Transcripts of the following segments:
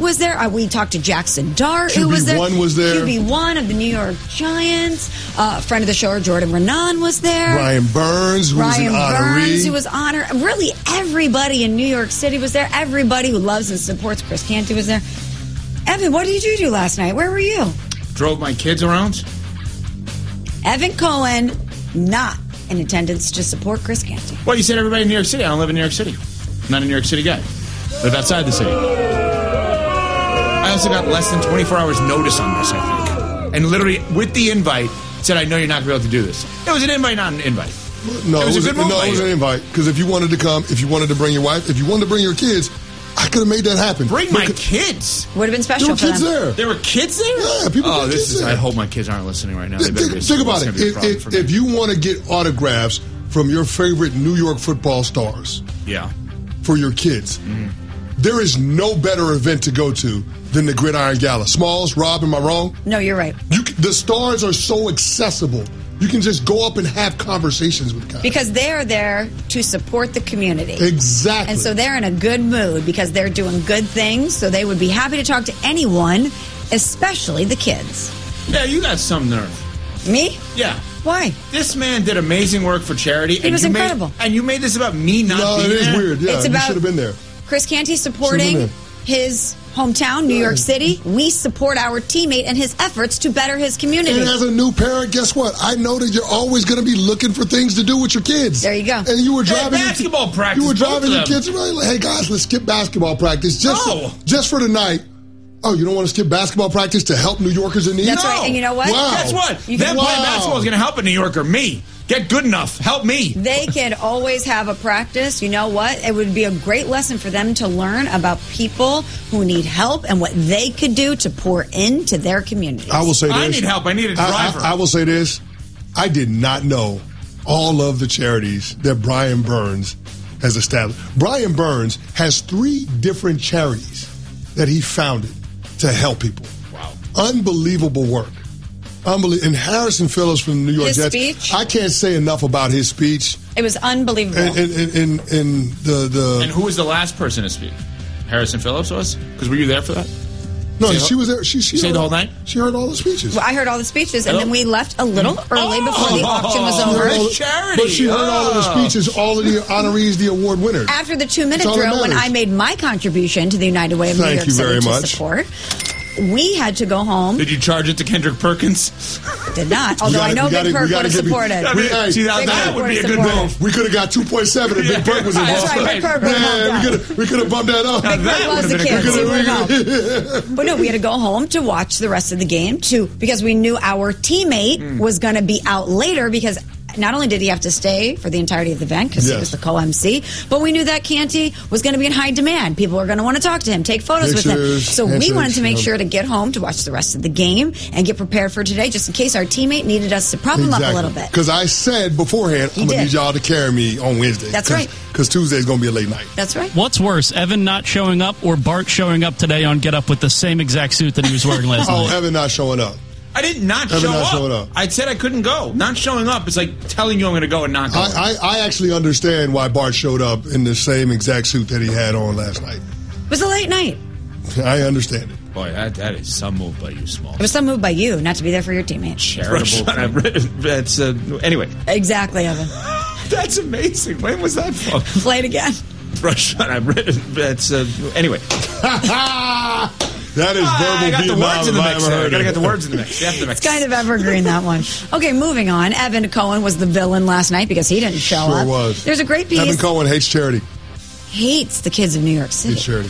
was there. We talked to Jackson Dart, who was there. QB1 was there. QB1 of the New York Giants. Friend of the show, Jordan Renan, was there. Ryan Burns, who was an honoree. Who was honored. Really, everybody in New York City was there. Everybody who loves and supports Chris Canty was there. Evan, what did you do last night? Where were you? Drove my kids around. Evan Cohen, not in attendance to support Chris Canty. Well, you said everybody in New York City. I don't live in New York City. I'm not a New York City guy. I live outside the city. I also got less than 24 hours notice on this, I think. And literally, with the invite, said, I know you're not going to be able to do this. It was an invite, not an invite. No, it was an invite. Because if you wanted to come, if you wanted to bring your wife, if you wanted to bring your kids, I could have made that happen. Bring my kids. Would have been special for them. There were kids there? Yeah, people were kids there. I hope my kids aren't listening right now. Think about it. If you want to get autographs from your favorite New York football stars for your kids, there is no better event to go to than the Gridiron Gala. Smalls, Rob, am I wrong? No, you're right. The stars are so accessible. You can just go up and have conversations with guys. Because they are there to support the community. Exactly. And so they're in a good mood because they're doing good things. So they would be happy to talk to anyone, especially the kids. Yeah, you got some nerve. Me? Yeah. Why? This man did amazing work for charity. He was incredible. And you made this about me not being there? No, it is weird. Yeah, it's about you should have been there. Chris Canty supporting his hometown, New York City. We support our teammate and his efforts to better his community. And as a new parent, guess what? I know that you're always going to be looking for things to do with your kids. There you go. And you were driving basketball practice. You were driving your kids around. Like, hey guys, let's skip basketball practice just for tonight. Oh, you don't want to skip basketball practice to help New Yorkers in need? That's right. And you know what? Wow. Guess what? Them playing basketball is going to help a New Yorker. Me. Get good enough. Help me. They can always have a practice. You know what? It would be a great lesson for them to learn about people who need help and what they could do to pour into their communities. I will say this. I need help. I need a driver. I will say this. I did not know all of the charities that Brian Burns has established. Brian Burns has 3 different charities that he founded to help people. Wow. Unbelievable work. And Harrison Phillips from the New York His Jets. speech? I can't say enough about his speech. It was unbelievable. And who was the last person to speak? Harrison Phillips was? Because were you there for that? No, she was there. She stayed the whole night? She heard all the speeches. Well, I heard all the speeches, and then we left a little early before the auction was over. Charity. But she heard all of the speeches, all of the honorees, the award winners. After the 2-minute drill, when I made my contribution to the United Way of New York City to support, we had to go home. Did you charge it to Kendrick Perkins? Did not. Although I know Big Perk would have supported. That would be a good move. We could have got 2.7 if Big Perk was involved. That's right. Big Perk would have we could have bumped that up. Big Perk loves the kids. But no, we had to go home to watch the rest of the game because we knew our teammate was going to be out later because not only did he have to stay for the entirety of the event because he was the co-MC, but we knew that Canty was going to be in high demand. People were going to want to talk to him, take photos with him. So we wanted to make sure to get home to watch the rest of the game and get prepared for today just in case our teammate needed us to prop him up a little bit. Because I said beforehand, I'm going to need y'all to carry me on Wednesday. That's right. Because Tuesday's going to be a late night. That's right. What's worse, Evan not showing up or Bart showing up today on Get Up with the same exact suit that he was wearing last night? Evan not showing up. I did not show up. I said I couldn't go. Not showing up is like telling you I'm going to go and not go. I actually understand why Bart showed up in the same exact suit that he had on last night. It was a late night. I understand it. Boy, that is some move by you, Small. It was some move by you not to be there for your teammate. Charitable. That's anyway. Exactly, Evan. That's amazing. When was that from? Play it again. That's anyway. That is verbal Vietnam. I gotta get the words in the mix. It's kind of evergreen, that one. Okay, moving on. Evan Cohen was the villain last night because he didn't show up. Sure was. There's a great piece. Evan Cohen hates charity. Hates the kids of New York City. Hates charity.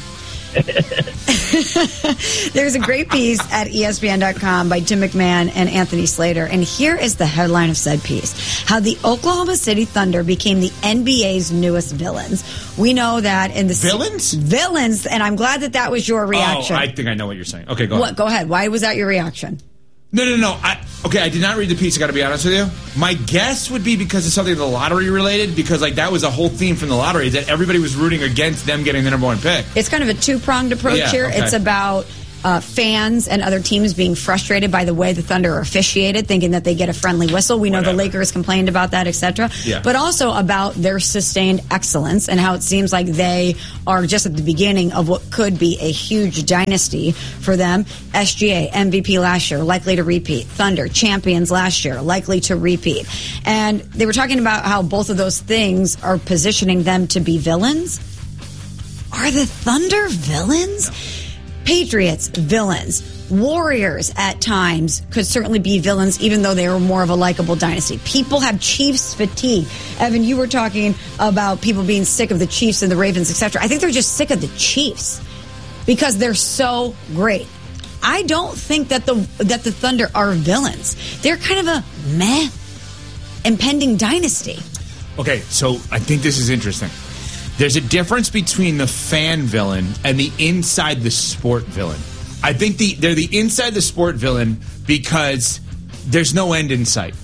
There's a great piece at ESPN.com by Tim McMahon and Anthony Slater. And here is the headline of said piece. How the Oklahoma City Thunder became the NBA's newest villains. We know that in the... Villains, and I'm glad that was your reaction. Oh, I think I know what you're saying. Okay, go ahead. Go ahead. Why was that your reaction? No. I did not read the piece, I got to be honest with you. My guess would be because it's something the lottery related, because that was a whole theme from the lottery, that everybody was rooting against them getting the number 1 pick. It's kind of a 2-pronged approach here. Okay. It's about fans and other teams being frustrated by the way the Thunder are officiated, thinking that they get a friendly whistle. We know the Lakers complained about that, etc. Yeah. But also about their sustained excellence and how it seems like they are just at the beginning of what could be a huge dynasty for them. SGA, MVP last year, likely to repeat. Thunder, champions last year, likely to repeat. And they were talking about how both of those things are positioning them to be villains. Are the Thunder villains? No. Patriots, villains. Warriors, at times, could certainly be villains, even though they are more of a likable dynasty. People have Chiefs fatigue. Evan, you were talking about people being sick of the Chiefs and the Ravens, etc. I think they're just sick of the Chiefs because they're so great. I don't think that the Thunder are villains. They're kind of a meh, impending dynasty. Okay, so I think this is interesting. There's a difference between the fan villain and the inside the sport villain. I think they're the inside the sport villain because there's no end in sight.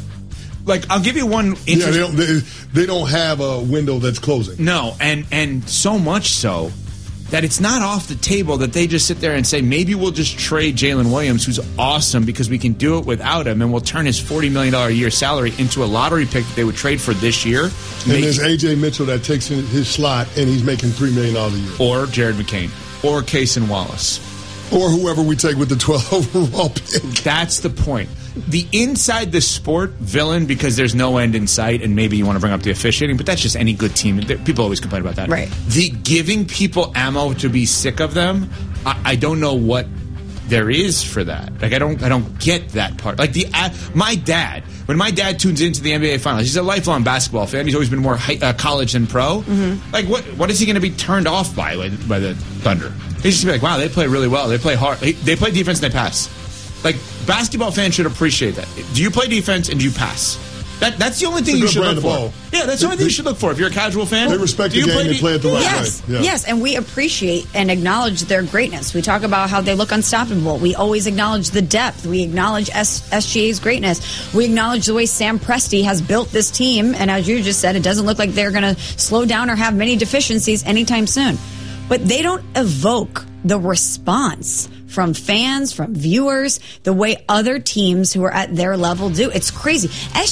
Like, I'll give you one interesting... Yeah, they don't have a window that's closing. No, and so much so that it's not off the table that they just sit there and say, maybe we'll just trade Jalen Williams, who's awesome, because we can do it without him, and we'll turn his $40 million a year salary into a lottery pick that they would trade for this year. And there's A.J. Mitchell that takes his slot, and he's making $3 million a year. Or Jared McCain. Or Cason Wallace. Or whoever we take with the 12th overall pick. That's the point. The inside the sport villain, because there's no end in sight, and maybe you want to bring up the officiating, but that's just any good team. People always complain about that. Right. The giving people ammo to be sick of them, I don't know what there is for that. Like, I don't get that part. Like, my dad, when my dad tunes into the NBA Finals, he's a lifelong basketball fan. He's always been more college than pro. Mm-hmm. Like, what is he going to be turned off by the Thunder? He's just be like, wow, they play really well. They play hard. They play defense and they pass. Like, basketball fans should appreciate that. Do you play defense and do you pass? That's the only thing you should look for. Yeah, that's the only thing you should look for. If you're a casual fan, they respect the game. They play it the right way. Yeah. Yes, and we appreciate and acknowledge their greatness. We talk about how they look unstoppable. We always acknowledge the depth. We acknowledge SGA's greatness. We acknowledge the way Sam Presti has built this team. And as you just said, it doesn't look like they're going to slow down or have many deficiencies anytime soon. But they don't evoke the response from fans, from viewers, the way other teams who are at their level do. It's crazy.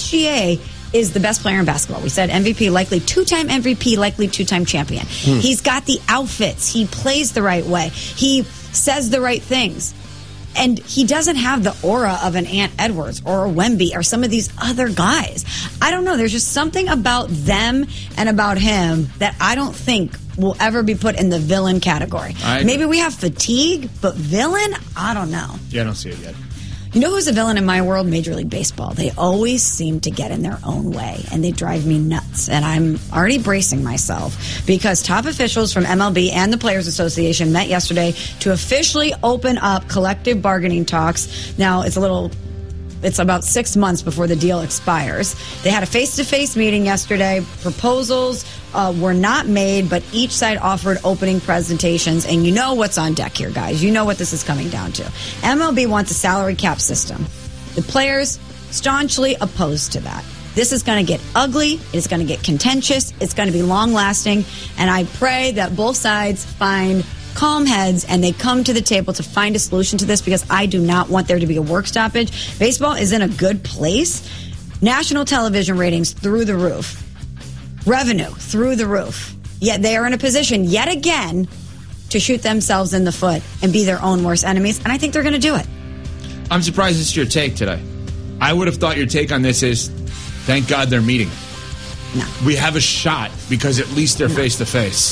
SGA is the best player in basketball. We said MVP, likely two-time MVP, likely two-time champion. He's got the outfits. He plays the right way. He says the right things. And he doesn't have the aura of an Ant Edwards or a Wemby or some of these other guys. I don't know. There's just something about them and about him that I don't think will ever be put in the villain category. Maybe we have fatigue, but villain? I don't know. Yeah, I don't see it yet. You know who's a villain in my world? Major League Baseball. They always seem to get in their own way, and they drive me nuts. And I'm already bracing myself because top officials from MLB and the Players Association met yesterday to officially open up collective bargaining talks. Now, it's about 6 months before the deal expires. They had a face-to-face meeting yesterday. Proposals were not made, but each side offered opening presentations. And you know what's on deck here, guys. You know what this is coming down to. MLB wants a salary cap system. The players staunchly opposed to that. This is going to get ugly. It's going to get contentious. It's going to be long-lasting. And I pray that both sides find calm heads and they come to the table to find a solution to this, because I do not want there to be a work stoppage. Baseball is in a good place. National television ratings through the roof. Revenue through the roof. Yet they are in a position yet again to shoot themselves in the foot and be their own worst enemies. And I think they're going to do it. I'm surprised it's your take today. I would have thought your take on this is, thank God they're meeting. No. We have a shot because at least they're face to face.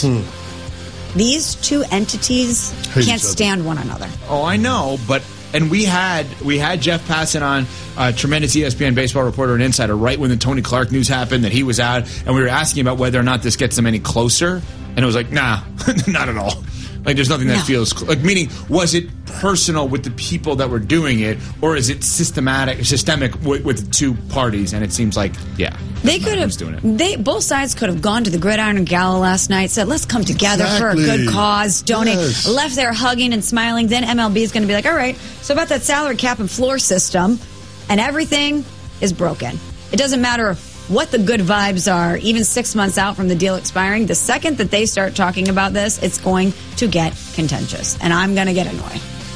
These two entities can't stand one another. Oh, I know, and we had Jeff Passan on, a tremendous ESPN baseball reporter and insider, right when the Tony Clark news happened that he was out, and we were asking about whether or not this gets them any closer, and it was like, nah, not at all. Like, there's nothing that feels like. Meaning, was it personal with the people that were doing it, or is it systemic with the two parties? And it seems like, yeah, they could have. Both sides could have gone to the Gridiron and Gala last night, said, let's come together for a good cause, donate. Yes. Left there hugging and smiling. Then MLB is going to be like, all right, so about that salary cap and floor system, and everything is broken. It doesn't matter what the good vibes are, even 6 months out from the deal expiring. The second that they start talking about this, it's going to get contentious, and I'm going to get annoyed.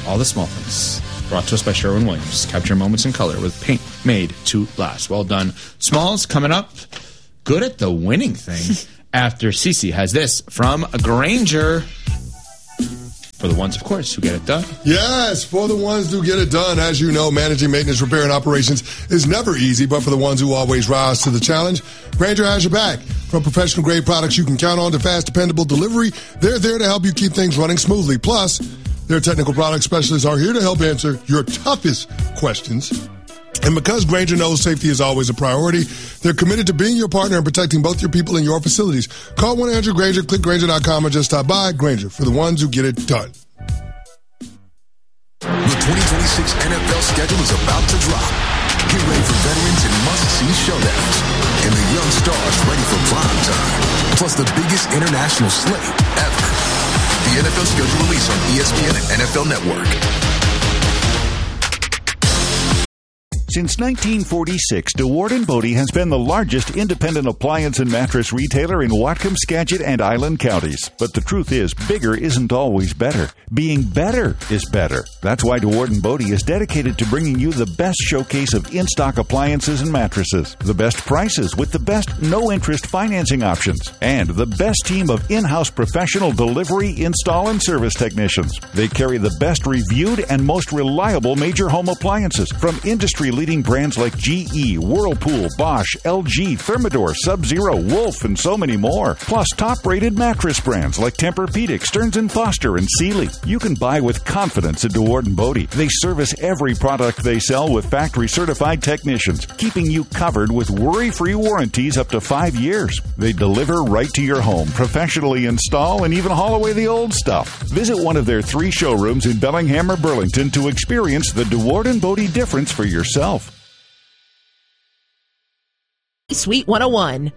All the Small Things. Brought to us by Sherwin-Williams. Capture moments in color with paint made to last. Well done. Smalls coming up. Good at the winning thing. After Cece has this from Grainger. For the ones, of course, who get it done. Yes, for the ones who get it done. As you know, managing maintenance, repair, and operations is never easy, but for the ones who always rise to the challenge, Grainger has your back. From professional-grade products you can count on to fast, dependable delivery, they're there to help you keep things running smoothly. Plus, their technical product specialists are here to help answer your toughest questions. And because Grainger knows safety is always a priority, they're committed to being your partner and protecting both your people and your facilities. Call 1-800-GRAINGER, click Grainger.com, or just stop by. Grainger, for the ones who get it done. The 2026 NFL schedule is about to drop. Get ready for veterans and must-see showdowns, and the young stars ready for prime time. Plus the biggest international slate ever. The NFL schedule release on ESPN and NFL Network. Since 1946, DeWard & Bodie has been the largest independent appliance and mattress retailer in Whatcom, Skagit, and Island counties. But the truth is, bigger isn't always better. Being better is better. That's why DeWard & Bodie is dedicated to bringing you the best showcase of in-stock appliances and mattresses, the best prices with the best no-interest financing options, and the best team of in-house professional delivery, install, and service technicians. They carry the best reviewed and most reliable major home appliances from industry-leading brands like GE, Whirlpool, Bosch, LG, Thermador, Sub-Zero, Wolf, and so many more. Plus top-rated mattress brands like Tempur-Pedic, Stearns & Foster, and Sealy. You can buy with confidence at DeWard & Bodie. They service every product they sell with factory-certified technicians, keeping you covered with worry-free warranties up to 5 years. They deliver right to your home, professionally install, and even haul away the old stuff. Visit one of their 3 showrooms in Bellingham or Burlington to experience the DeWard & Bodie difference for yourself. Suite 101.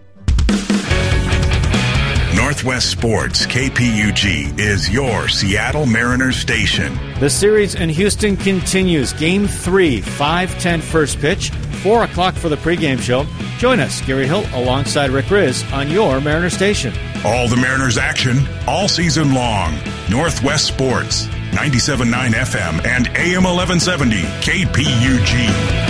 Northwest Sports, KPUG, is your Seattle Mariners station. The series in Houston continues. Game 3, 5:10 first pitch, 4 o'clock for the pregame show. Join us, Gary Hill, alongside Rick Riz, on your Mariners station. All the Mariners action, all season long. Northwest Sports, 97.9 FM and AM 1170, KPUG.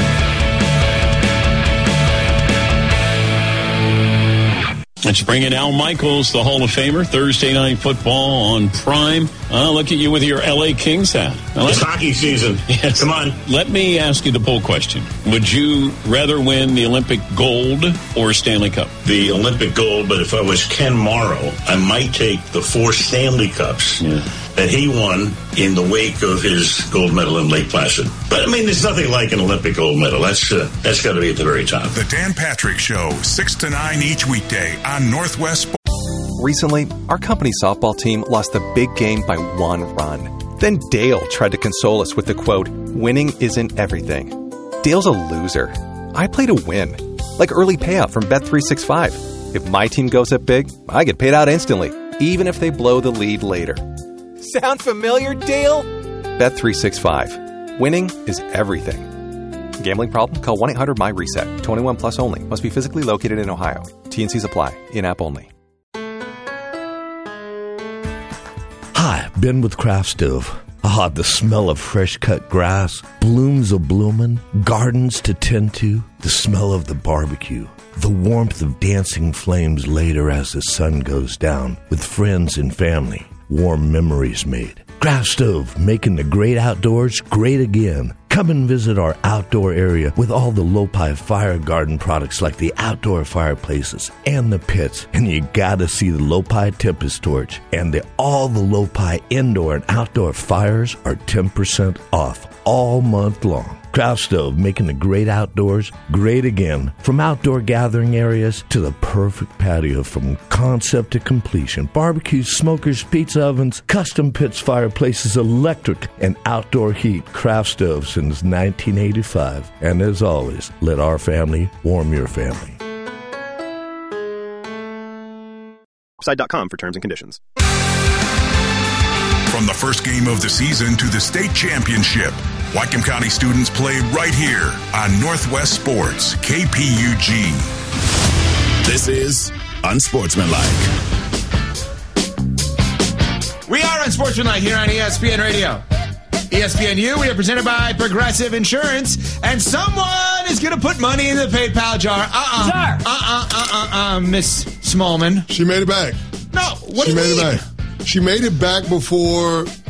Let's bring in Al Michaels, the Hall of Famer, Thursday Night Football on Prime. Look at you with your L.A. Kings hat. It's hockey season. Yes. Come on. Let me ask you the poll question. Would you rather win the Olympic gold or Stanley Cup? The Olympic gold, but if I was Ken Morrow, I might take the 4 Stanley Cups that he won in the wake of his gold medal in Lake Placid. But, I mean, there's nothing like an Olympic gold medal. That's got to be at the very top. The Dan Patrick Show, 6 to 9 each weekday on Northwest Sports. Recently, our company softball team lost the big game by 1 run. Then Dale tried to console us with the quote, "Winning isn't everything." Dale's a loser. I play to win. Like early payout from Bet365. If my team goes up big, I get paid out instantly, even if they blow the lead later. Sound familiar, Dale? Bet365. Winning is everything. Gambling problem? Call 1-800-MY-RESET. 21 plus only. Must be physically located in Ohio. T&Cs apply. In-app only. Hi, Ben with Craft Stove. The smell of fresh-cut grass, blooms a-bloomin', gardens to tend to, the smell of the barbecue, the warmth of dancing flames later as the sun goes down, with friends and family, warm memories made. Craft Stove, making the great outdoors great again. Come and visit our outdoor area with all the Lopi Fire Garden products like the outdoor fireplaces and the pits. And you gotta see the Lopi Tempest Torch. And all the Lopi indoor and outdoor fires are 10% off all month long. Craft Stove, making the great outdoors great again. From outdoor gathering areas to the perfect patio, from concept to completion. Barbecues, smokers, pizza ovens, custom pits, fireplaces, electric and outdoor heat. Craft Stove since 1985. And as always, let our family warm your family. Side.com for terms and conditions. From the first game of the season to the state championship, Whatcom County students play right here on Northwest Sports, KPUG. This is Unsportsmanlike. We are Unsportsmanlike here on ESPN Radio. ESPNU, we are presented by Progressive Insurance, and someone is going to put money in the PayPal jar. Miss Smallman. She made it back. No, what do you mean? She made it back. She made it back before